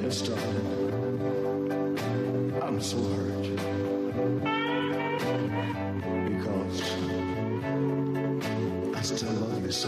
Yes, darling, I'm so hurt because I still love